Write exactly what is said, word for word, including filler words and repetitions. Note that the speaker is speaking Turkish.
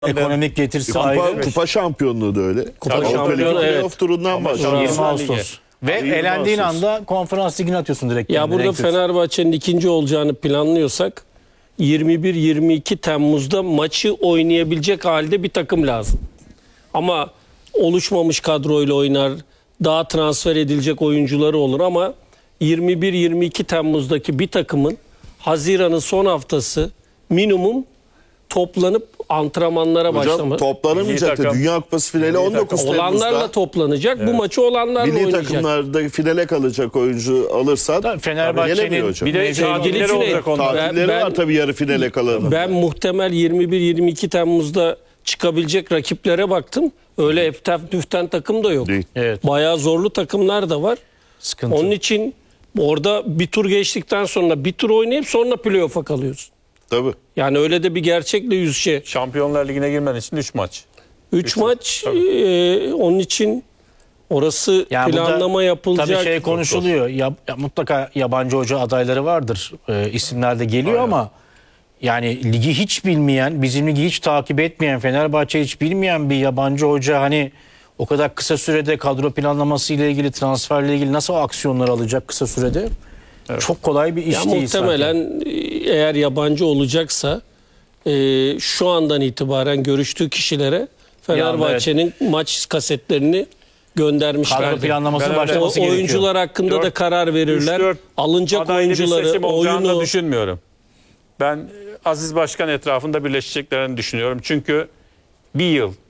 Ekonomik getirisi Kupa, ayrı. kupa şampiyonluğu da öyle. Kupa Avrupa şampiyonu, Ligi evet. playoff turundan başlıyor. yirmi Ağustos. Ve yirmi elendiğin Ağustos. anda konferans ligine atıyorsun direkt. Ya kendini, burada direkt atıyorsun. Fenerbahçe'nin ikinci olacağını planlıyorsak yirmi bir yirmi iki Temmuz'da maçı oynayabilecek halde bir takım lazım. Ama oluşmamış kadroyla oynar, daha transfer edilecek oyuncuları olur ama yirmi bir yirmi iki Temmuz'daki bir takımın Haziran'ın son haftası minimum toplanıp antrenmanlara Hocam başlama. toplanamayacak da takım. Dünya Kupası finali on dokuz Olanlarla Temmuz'da. toplanacak. Bu maçı olanlarla Milli oynayacak. takımlarda finale kalacak oyuncu alırsan Tabii Fenerbahçe'nin gelemiyor hocam. Bir de Mevcut- tatilleri Cüneyt, olacak onlar. ben- Tatilleri ben- var tabii yarı finale kalan. Ben muhtemel yirmi bir yirmi iki Temmuz'da çıkabilecek rakiplere baktım. Öyle eftaf düften takım da yok. Değil. Evet. Bayağı zorlu takımlar da var. Sıkıntı. Onun için orada bir tur geçtikten sonra bir tur oynayıp sonra playoff'a kalıyorsun. Tabii. Yani öyle de bir gerçekle yüz şey. Şampiyonlar Ligi'ne girmen için üç maç. üç maç e, onun için orası Yani burada planlama yapılacak. Tabii şey konuşuluyor. Ya, ya mutlaka yabancı hoca adayları vardır. E, isimler de geliyor Aynen. ama yani ligi hiç bilmeyen, bizim ligi hiç takip etmeyen, Fenerbahçe hiç bilmeyen bir yabancı hoca hani o kadar kısa sürede kadro planlaması ile ilgili, transferle ilgili nasıl aksiyonlar alacak kısa sürede? Çok kolay bir iş Ya değil muhtemelen zaten. e, eğer yabancı olacaksa e, şu andan itibaren görüştüğü kişilere Fenerbahçe'nin maç kasetlerini göndermişler. Kadro planlaması Ben öyle- başlaması O gerekiyor. oyuncular hakkında da Dört- karar verirler. üç dört Alınacak adaylı bir oyuncuları, seçim olacağını da oyunu düşünmüyorum. Ben e, Aziz Başkan etrafında birleşeceklerini düşünüyorum. Çünkü bir yıl